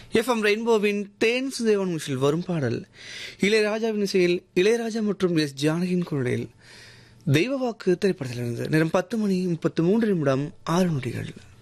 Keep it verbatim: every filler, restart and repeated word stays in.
FM ரெயின்போவின் தேன் சுதேவன் முஷில் வரும் பாடல் இளையராஜாவின் இசையில் இளையராஜா மற்றும் எஸ் ஜானகியின் குரலில் தெய்வ வாக்கு திரைப்படத்திலிருந்து நேரம் பத்து மணி முப்பத்து மூன்று நிமிடம் ஆறு நொடிகள்.